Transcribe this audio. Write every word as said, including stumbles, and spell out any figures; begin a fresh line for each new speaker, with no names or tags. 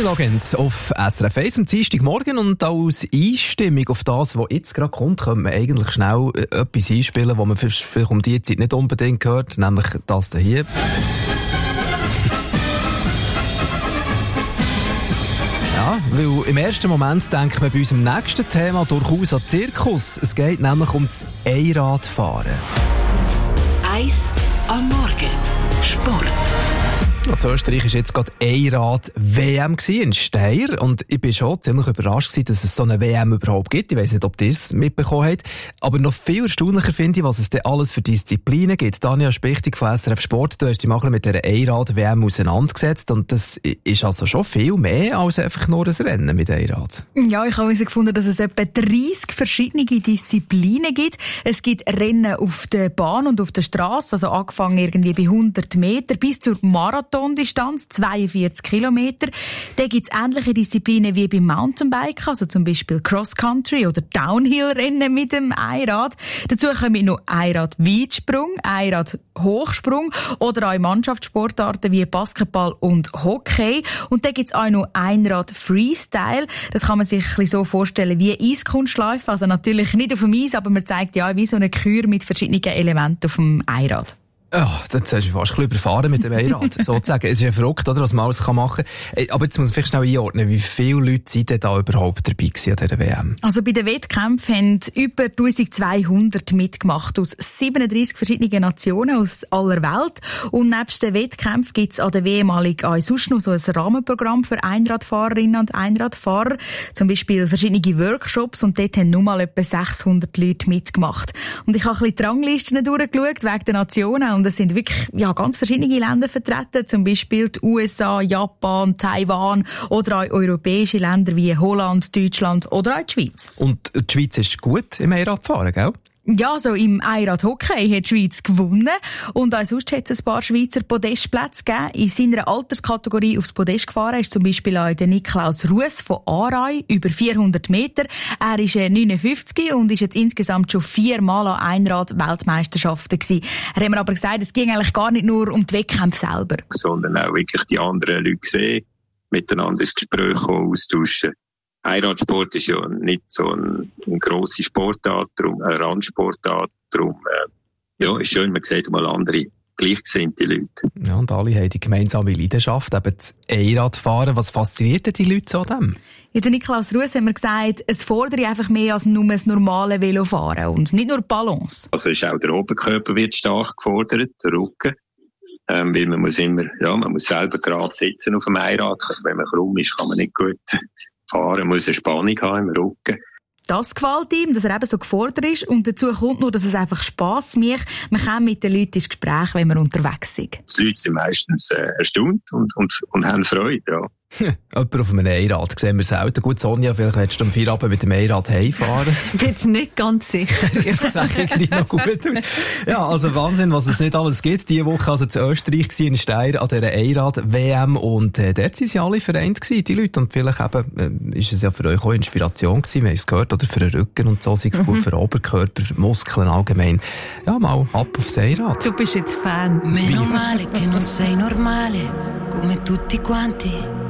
Loggins auf S R F eins am Dienstagmorgen und als Einstimmung auf das, was jetzt gerade kommt, können wir eigentlich schnell etwas einspielen, was man vielleicht um die Zeit nicht unbedingt hört, nämlich das hier. Ja, weil im ersten Moment denkt man bei unserem nächsten Thema durchaus an Zirkus. Es geht nämlich um das Einradfahren.
Eins am Morgen. Sport.
Ja, in Österreich war jetzt gerade Einrad-W M in Steyr und ich war schon ziemlich überrascht gewesen, dass es so eine W M überhaupt gibt. Ich weiss nicht, ob ihr es mitbekommen habt. Aber noch viel erstaunlicher finde ich, was es denn alles für Disziplinen gibt. Daniel Spichtig von S R F Sport, du hast dich mal mit dieser Einrad-W M auseinandergesetzt und das ist also schon viel mehr als einfach nur ein Rennen mit Einrad.
Ja, ich habe herausgefunden, dass es etwa dreissig verschiedene Disziplinen gibt. Es gibt Rennen auf der Bahn und auf der Straße, also angefangen irgendwie bei hundert Meter bis zur Marathon. Distanz, zweiundvierzig Kilometer. Da gibt es ähnliche Disziplinen wie beim Mountainbiken, also zum Beispiel Cross-Country oder Downhill-Rennen mit dem Einrad. Dazu kommen noch Einrad-Weitsprung, Einrad-Hochsprung oder auch Mannschaftssportarten wie Basketball und Hockey. Und da gibt es auch noch Einrad-Freestyle. Das kann man sich ein bisschen so vorstellen wie Eiskunstläufe. Also natürlich nicht auf dem Eis, aber man zeigt ja wie so eine Kür mit verschiedenen Elementen auf dem Einrad.
Oh, das hast du fast ein bisschen überfahren mit dem Einrad, sozusagen. Es ist ja verrückt, oder, was man alles machen kann. Aber jetzt muss man vielleicht schnell einordnen, wie viele Leute sind denn da überhaupt dabei gewesen an dieser W M?
Also bei den Wettkämpfen haben über eintausendzweihundert mitgemacht aus siebenunddreissig verschiedenen Nationen aus aller Welt. Und nebst den Wettkämpfen gibt es an der W M auch sonst noch so ein Rahmenprogramm für Einradfahrerinnen und Einradfahrer. Zum Beispiel verschiedene Workshops und dort haben nur mal etwa sechshundert Leute mitgemacht. Und ich habe ein bisschen die Ranglisten durchgeschaut wegen der Nationen. Und es sind wirklich ja, ganz verschiedene Länder vertreten, zum Beispiel die U S A, Japan, Taiwan oder auch europäische Länder wie Holland, Deutschland oder auch die Schweiz.
Und die Schweiz ist gut im Einradfahren, gell?
Ja, so im Einrad-Hockey hat die Schweiz gewonnen. Und auch sonst hat es ein paar Schweizer Podestplätze gegeben. In seiner Alterskategorie aufs Podest gefahren ist zum Beispiel auch der Niklaus Ruess von Aarau, über vierhundert Meter. Er ist neunundfünfzig und ist jetzt insgesamt schon viermal an Einrad-Weltmeisterschaften gewesen. Er hat mir aber gesagt, es ging eigentlich gar nicht nur um die Wettkämpfe selber.
Sondern auch wirklich die anderen Leute sehen, miteinander ins Gespräch kommen, austauschen. Einradsport ist ja nicht so ein, ein grosser Sportart, darum, eine Randsportart, darum, äh, ja, ist schön, man sieht mal andere gleichgesinnte Leute.
Ja, und alle haben die gemeinsame Leidenschaft, eben das Einradfahren. Was fasziniert die Leute so an dem?
Ja, der Niklaus Ruess hat mir gesagt, es fordere einfach mehr als nur das normale Velofahren und nicht nur Balance.
Also ist auch der Oberkörper wird stark gefordert, der Rücken. Ähm, weil man muss immer, ja, man muss selber gerade sitzen auf dem Einrad. Also wenn man krumm ist, kann man nicht gut fahren, muss eine Spannung haben im Rücken.
Das gefällt ihm, dass er eben so gefordert ist. Und dazu kommt noch, dass es einfach Spass macht. Man kann mit den Leuten ins Gespräch, wenn man unterwegs ist.
Die Leute sind meistens äh, erstaunt und, und, und haben Freude, ja.
Jemand auf einem Einrad sehen wir selten. Gut, Sonja, vielleicht willst du am Feierabend mit dem Einrad heimfahren.
Ich bin jetzt nicht ganz sicher.
Das sieht irgendwie noch gut aus. Ja, also Wahnsinn, was es nicht alles gibt. Diese Woche also in Österreich war in Steyr an dieser Einrad-W M und äh, dort waren sie alle vereint gewesen, die Leute. Und vielleicht eben, äh, ist es ja für euch auch Inspiration gewesen, wir haben es gehört, oder für den Rücken und so, sei es gut für den Oberkörper, für Muskeln allgemein. Ja, mal ab aufs Einrad.
Du bist jetzt Fan.
Meno male che non sei normale, come tutti quanti.